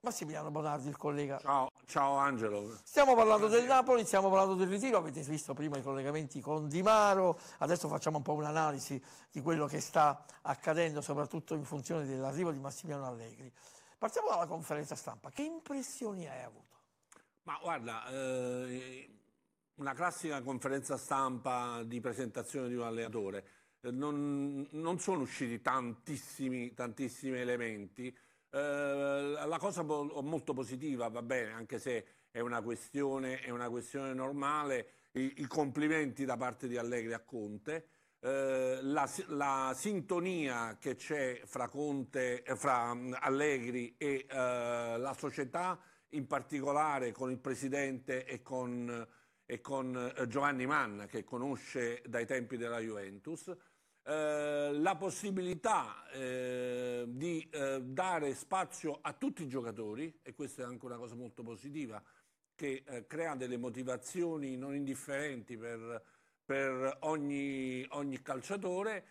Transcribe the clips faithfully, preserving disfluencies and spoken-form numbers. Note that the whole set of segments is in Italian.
Massimiliano Bonardi, il collega. Ciao, ciao Angelo. Stiamo parlando del Napoli, stiamo parlando del ritiro, avete visto prima i collegamenti con Di Maro, adesso facciamo un po' un'analisi di quello che sta accadendo, soprattutto in funzione dell'arrivo di Massimiliano Allegri. Partiamo dalla conferenza stampa, che impressioni hai avuto? Ma guarda, eh, una classica conferenza stampa di presentazione di un allenatore. Non, non sono usciti tantissimi, tantissimi elementi. Eh, la cosa molto positiva, va bene, anche se è una questione, è una questione normale, i, i complimenti da parte di Allegri a Conte, eh, la, la sintonia che c'è fra Conte, eh, fra Allegri e eh, la società, in particolare con il presidente e con, e con Giovanni Manna, che conosce dai tempi della Juventus. Eh, la possibilità eh, di eh, dare spazio a tutti i giocatori, e questa è anche una cosa molto positiva, che eh, crea delle motivazioni non indifferenti per, per ogni, ogni calciatore.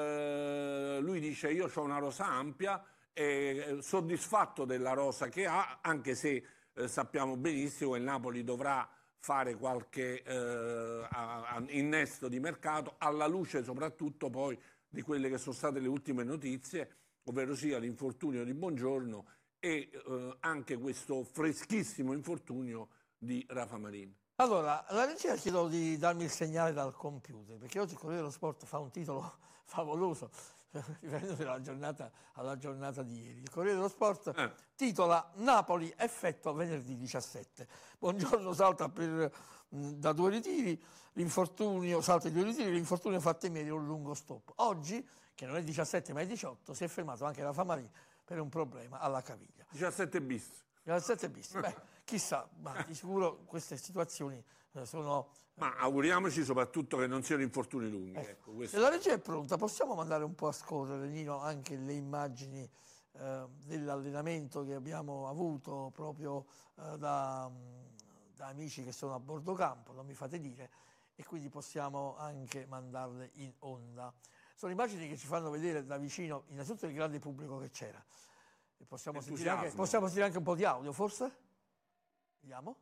Eh, lui dice: io ho una rosa ampia e soddisfatto della rosa che ha, anche se eh, sappiamo benissimo che il Napoli dovrà fare qualche eh, innesto di mercato, alla luce soprattutto poi di quelle che sono state le ultime notizie, ovvero sia l'infortunio di Buongiorno e eh, anche questo freschissimo infortunio di Rafa Marin. Allora, la regia chiedo di darmi il segnale dal computer, perché oggi il Corriere dello Sport fa un titolo favoloso, riferendosi alla giornata, alla giornata di ieri. Il Corriere dello Sport eh. titola Napoli effetto venerdì diciassette. Buongiorno salta per, mh, da due ritiri, l'infortunio salta i due ritiri, l'infortunio fatto ieri un lungo stop. Oggi, che non è diciassette ma è diciotto, si è fermato anche Rafa Marin per un problema alla caviglia. diciassette bis. diciassette bis, beh, chissà, ma di sicuro queste situazioni eh, sono... Ma auguriamoci soprattutto che non siano infortuni lunghi. Ecco. Ecco, Se la regia è pronta, possiamo mandare un po' a scorrere, Nino, anche le immagini eh, dell'allenamento che abbiamo avuto proprio eh, da, da amici che sono a bordo campo, non mi fate dire, e quindi possiamo anche mandarle in onda. Sono immagini che ci fanno vedere da vicino innanzitutto il grande pubblico che c'era. E possiamo sentire, anche, possiamo sentire anche un po' di audio, forse? Vediamo.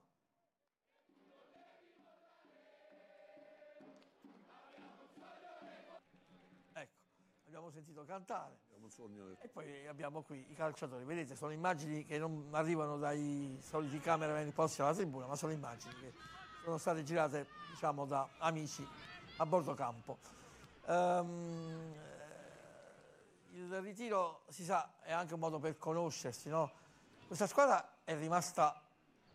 Ecco, abbiamo sentito cantare. E poi abbiamo qui i calciatori. Vedete, sono immagini che non arrivano dai soliti cameraman posti alla tribuna, ma sono immagini che sono state girate, diciamo, da amici a bordo campo. Um, il ritiro, si sa, è anche un modo per conoscersi, no? Questa squadra è rimasta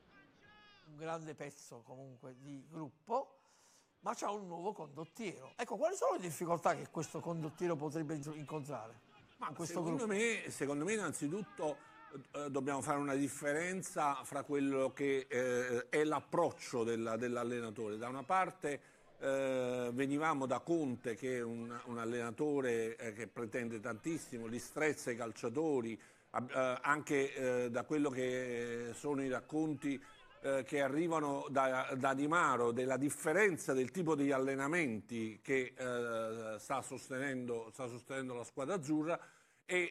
un grande pezzo comunque di gruppo, ma c'ha un nuovo condottiero. Ecco, quali sono le difficoltà che questo condottiero potrebbe incontrare? Ma in questo secondo, gruppo? me, secondo me innanzitutto eh, dobbiamo fare una differenza fra quello che eh, è l'approccio dell'allenatore. Da una parte eh, venivamo da Conte, che è un, un allenatore eh, che pretende tantissimo, li strezza i calciatori, eh, anche eh, da quello che sono i racconti eh, che arrivano da, da Di Maro, della differenza del tipo di allenamenti che eh, sta, sostenendo, sta sostenendo la squadra azzurra. E,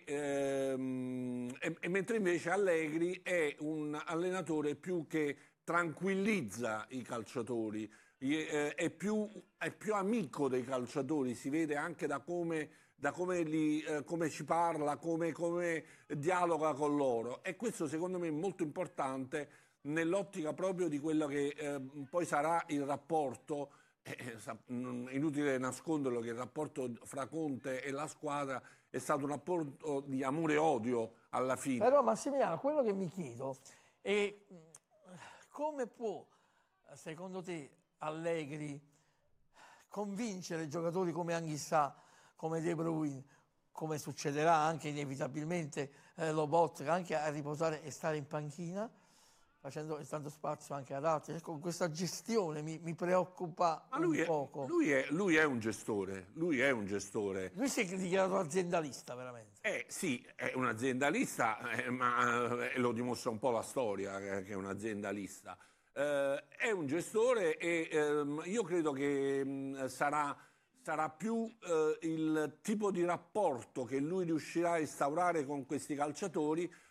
ehm, e, e mentre invece Allegri è un allenatore più che tranquillizza i calciatori, è, è, più, è più amico dei calciatori, si vede anche da come, da come, li, eh, come ci parla, come, come dialoga con loro, e questo secondo me è molto importante nell'ottica proprio di quello che eh, poi sarà il rapporto. Eh, inutile nasconderlo che il rapporto fra Conte e la squadra è stato un rapporto di amore e odio alla fine. Però Massimiliano, quello che mi chiedo è come può, secondo te, Allegri convincere giocatori come Anghissà, come De Bruyne, come succederà anche inevitabilmente eh, Lobotka, anche a riposare e stare in panchina, facendo tanto spazio anche ad altri. Con questa gestione mi, mi preoccupa Ma lui un è, poco. Lui è, lui è un gestore, lui è un gestore. Lui si è dichiarato aziendalista, veramente. Eh sì, è un aziendalista, eh, ma eh, lo dimostra un po' la storia eh, che è un aziendalista. Eh, è un gestore e ehm, io credo che mh, sarà, sarà più eh, il tipo di rapporto che lui riuscirà a instaurare con questi calciatori